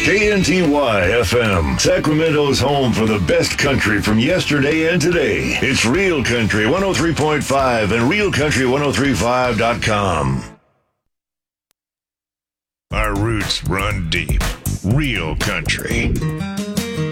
KNTY FM, Sacramento's home for the best country from yesterday and today. It's Real Country 103.5 and RealCountry1035.com. Our roots run deep. Real Country.